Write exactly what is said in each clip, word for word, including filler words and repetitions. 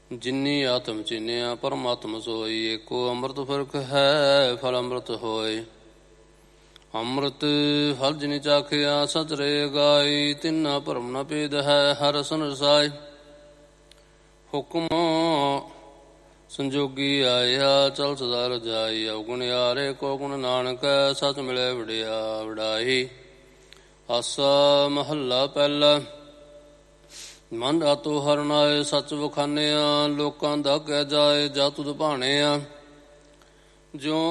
ਜਿਨੀ ਆਤਮ ਚੀਨਿਆ ਪਰਮਾਤਮ ਸੋਈ। ਏਕੋ ਅੰਮ੍ਰਿਤ ਫਰਕ ਹੈ ਫਲ ਅੰਮ੍ਰਿਤ ਹੋਏ। ਅੰਮ੍ਰਿਤ ਫਲ ਜਿਨਿ ਚਾਖਿਆ ਸਚ ਰੇ ਗਾਈ। ਤਿੰਨਾ ਭਰਮ ਨ ਭੇਦ ਹੈ ਹਰਿ ਰਸਨ ਰਸਾਈ। ਹੁਕਮ ਸੰਜੋਗੀ ਆਇਆ ਚਲ ਸਦਾ ਰਜਾਈ। ਅਵਗੁਣ ਆਰੇ ਕੋ ਗੁਣ ਨਾਨਕ ਸਚ ਮਿਲੇ ਵਡਿਆ ਵਡਾਈ। ਆਸਾ ਮਹੱਲਾ ਪਹਿਲਾ। ਮਨ ਰਾਤੋ ਹਰਿ ਨਾਏ ਸਚ ਵਖਾਨਿਆ। ਲੋਕਾਂ ਦਾਗੈ ਜਾਏ ਜਾ ਤੁਧ ਭਾਣਿਆ। ਜੋ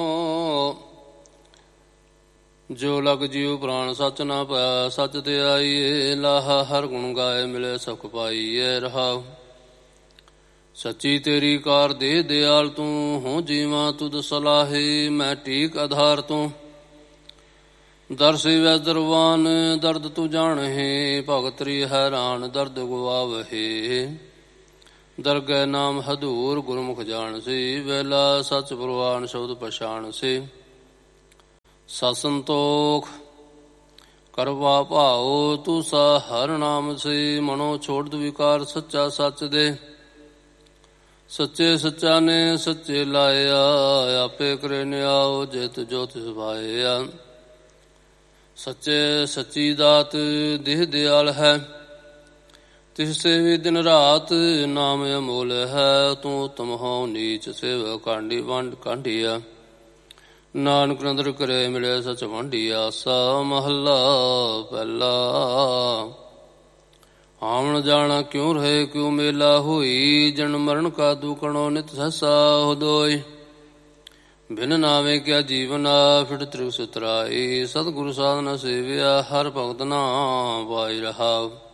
ਜੋ ਲਗ ਜੀਉ ਪ੍ਰਾਣ ਸਚ ਨਾ ਪਾਇਆ। ਸਚ ਤੇ ਆਈਏ ਲਾਹਾ ਹਰ ਗੁਣ ਗਾਏ ਮਿਲੇ ਸੁਖ ਪਾਈਏ ਰਹਾਉ। ਸੱਚੀ ਤੇਰੀ ਕਾਰ ਦੇ ਦਿਆਲ ਤੂੰ। ਹੋ ਜੀਵਾਂ ਤੁਧ ਸਲਾਹੇ ਮੈਂ ਟੀਕ ਆਧਾਰ ਤੂੰ। ਦਰ ਸੇਵੈ ਦਰਵਾਨ ਦਰਦ ਤੂੰ ਜਾਣਹਿ। ਭਗਤ ਰੀ ਹੈਰਾਨ ਦਰਦ ਗਵਾਵਹਿ। ਦਰਗਹਿ ਨਾਮ ਹਦੂਰ ਗੁਰਮੁਖ ਜਾਣਸੀ। ਵੇਲਾ ਸਚ ਪ੍ਰਵਾਨ ਸ਼ਬਦ ਪਛਾਣਸੀ। ਸਤ ਸੰਤੋਖ ਕਰਵਾ ਭਾਉ ਤੂੰ ਸਾ ਹਰਿ ਨਾਮ ਸੇ। ਮਨੋ ਛੋੜ ਵਿਕਾਰ ਸੱਚਾ ਸੱਚ ਦੇ। ਸੱਚੇ ਸੱਚਾ ਨੇ ਸੱਚੇ ਲਾਇਆ। ਆਪੇ ਕਰੇ ਨਿਆਉ ਜਿਤ ਜੋ ਤਿਸ ਭਾਇਆ। ਸੱਚੇ ਸੱਚੀ ਦਾਤ ਦੇਹ ਦਿਆਲ ਹੈ। ਤਿਸ ਸੇਵੀ ਦਿਨ ਰਾਤ ਨਾਮ ਅਮੋਲ ਹੈ। ਤੂੰ ਉਤਮ ਹੋ ਨੀਚ ਸੇਵ ਕਾਂਡੀ ਵੰਡ ਕਾਂਢੀਆ। ਨਾਨਕ ਨਦਰ ਕਰੇ ਮਿਲੇ ਸਚ ਵੰਡੀਆ। ਆਸਾ ਮਹੱਲਾ ਪਹਿਲਾ। ਆਵਣ ਜਾਣਾ ਕਿਉ ਰਹੇ ਕਿਉ ਮੇਲਾ ਹੋਈ। ਜਨਮ ਮਰਨ ਕਾ ਦੁਕਣੋ ਨਿਤ ਸਹਸਾ ਹੋਦੋਈ। ਬਿਨ ਨਾਵੇ ਕਿਆ ਜੀਵਨਾ ਫਿਟ ਤ੍ਰਿਗ ਸੁਤਰਾਈ। ਸਤਿਗੁਰੂ ਸਾਧਨਾ ਸੇਵਿਆ ਹਰ ਭਗਤ ਨਾ ਪਾਈ ਰਹਾਉ।